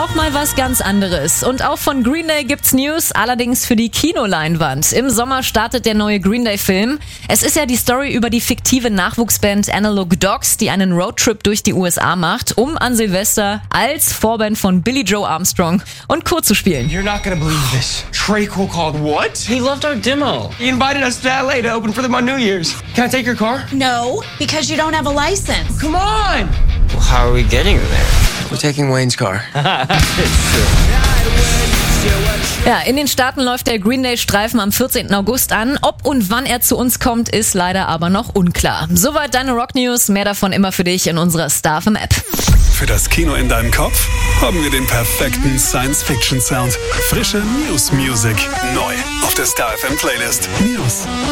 auch mal was ganz anderes. Und auch von Green Day gibt's News, allerdings für die Kinoleinwand. Im Sommer startet der neue Green Day-Film. Es ist ja die Story über die fiktive Nachwuchsband Analog Dogs, die einen Roadtrip durch die USA macht, um an Silvester als Vorband von Billie Joe Armstrong und Co. zu spielen. You're not gonna believe this. Trey Cole called. What? He loved our demo. He invited us to LA to open for them on New Year's. Can I take your car? No, because you don't have a license. Come on! Well, how are we getting there? We're taking Wayne's car. Ja, in den Staaten läuft der Green Day-Streifen am 14. August an. Ob und wann er zu uns kommt, ist leider aber noch unklar. Soweit deine Rock-News. Mehr davon immer für dich in unserer StarFM-App. Für das Kino in deinem Kopf haben wir den perfekten Science-Fiction-Sound. Frische News-Music. Neu auf der StarFM-Playlist. News.